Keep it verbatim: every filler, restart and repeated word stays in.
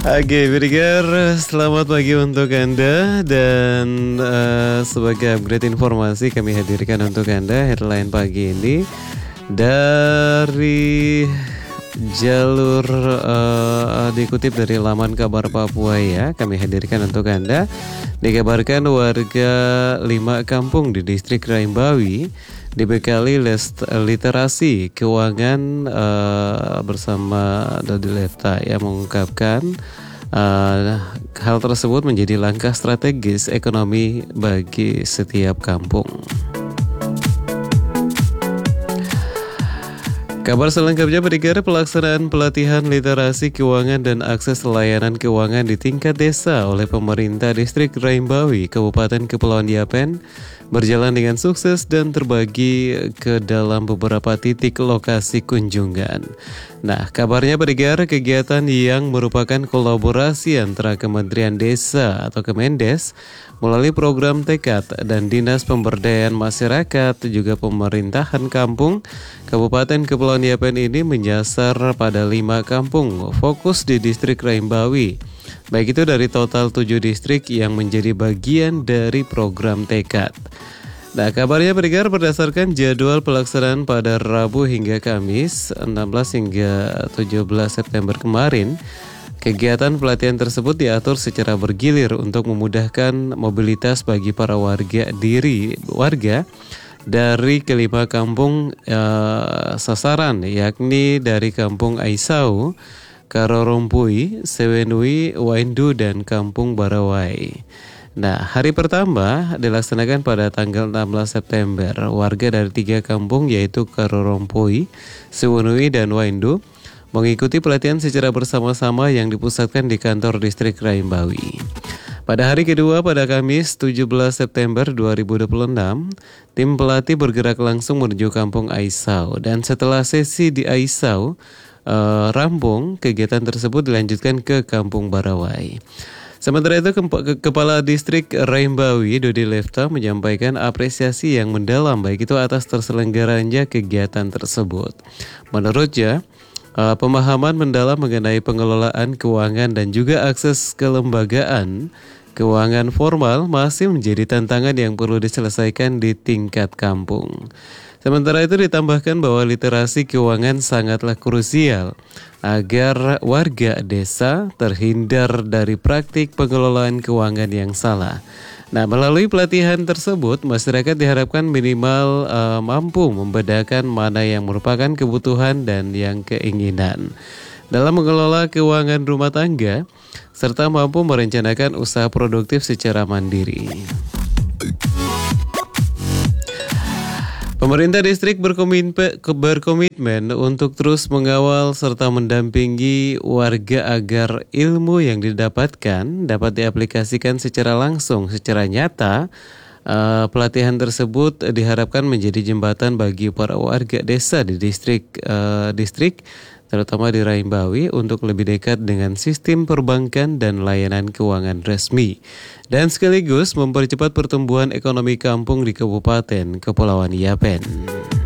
Oke, pendengar, selamat pagi untuk Anda. Dan uh, sebagai upgrade informasi kami hadirkan untuk Anda headline pagi ini dari jalur uh, dikutip dari laman Kabar Papua ya. Kami hadirkan untuk Anda. Dikabarkan warga lima kampung di distrik Raimbawi dibekali literasi keuangan uh, bersama Dodi Lefta yang mengungkapkan uh, hal tersebut menjadi langkah strategis ekonomi bagi setiap kampung. Kabar selengkapnya pendengar, pelaksanaan pelatihan literasi keuangan dan akses layanan keuangan di tingkat desa oleh pemerintah distrik Raimbawi, Kabupaten Kepulauan Yapen berjalan dengan sukses dan terbagi ke dalam beberapa titik lokasi kunjungan. Nah, kabarnya pendengar, kegiatan yang merupakan kolaborasi antara Kementerian Desa atau Kemendes melalui program Tekad dan Dinas Pemberdayaan Masyarakat juga pemerintahan kampung Kabupaten Kepulauan Yapen ini menyasar pada lima kampung fokus di distrik Raimbawi. Baik itu dari total tujuh distrik yang menjadi bagian dari program Tekad. Nah, kabarnya pendengar, berdasarkan jadwal pelaksanaan pada Rabu hingga Kamis enam belas hingga tujuh belas September kemarin, kegiatan pelatihan tersebut diatur secara bergilir untuk memudahkan mobilitas bagi para warga diri warga dari kelima kampung eh, sasaran, yakni dari Kampung Aisau, Karorompui, Sewenui, Waindu, dan Kampung Barawai. Nah, hari pertama dilaksanakan pada tanggal enam belas September. Warga dari tiga kampung yaitu Karorompui, Sewenui, dan Waindu mengikuti pelatihan secara bersama-sama yang dipusatkan di kantor distrik Raimbawi. Pada hari kedua pada Kamis tujuh belas September dua ribu dua puluh enam, tim pelatih bergerak langsung menuju Kampung Aisau, dan setelah sesi di Aisau uh, rampung, kegiatan tersebut dilanjutkan ke Kampung Barawai. Sementara itu, Kepala Distrik Raimbawi Dodi Lefta menyampaikan apresiasi yang mendalam baik itu atas terselenggaranya kegiatan tersebut. Menurutnya, Uh, pemahaman mendalam mengenai pengelolaan keuangan dan juga akses kelembagaan keuangan formal masih menjadi tantangan yang perlu diselesaikan di tingkat kampung. Sementara itu ditambahkan bahwa literasi keuangan sangatlah krusial agar warga desa terhindar dari praktik pengelolaan keuangan yang salah. Nah, melalui pelatihan tersebut, masyarakat diharapkan minimal uh, mampu membedakan mana yang merupakan kebutuhan dan yang keinginan dalam mengelola keuangan rumah tangga, serta mampu merencanakan usaha produktif secara mandiri. Pemerintah distrik berkomitmen untuk terus mengawal serta mendampingi warga agar ilmu yang didapatkan dapat diaplikasikan secara langsung, secara nyata. Uh, pelatihan tersebut diharapkan menjadi jembatan bagi para warga desa di distrik uh, distrik terutama di Raimbawi untuk lebih dekat dengan sistem perbankan dan layanan keuangan resmi, dan sekaligus mempercepat pertumbuhan ekonomi kampung di Kabupaten Kepulauan Yapen.